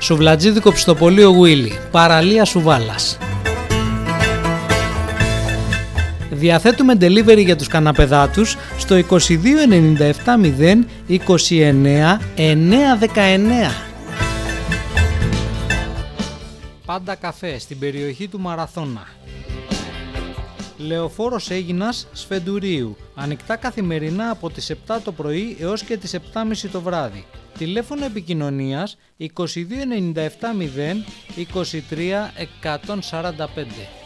Σουβλατζίδικο Πιστοπολείο Γουίλι, παραλία Σουβάλας. Διαθέτουμε delivery για τους καναπεδάτους στο 2297 0 29 919. Πάντα καφέ στην περιοχή του Μαραθώνα. Λεωφόρος Αίγινας Σφεντουρίου. Ανοιχτά καθημερινά από τις 7 το πρωί έως και τις 7.30 το βράδυ. Τηλέφωνο επικοινωνίας 2297 0 23 145.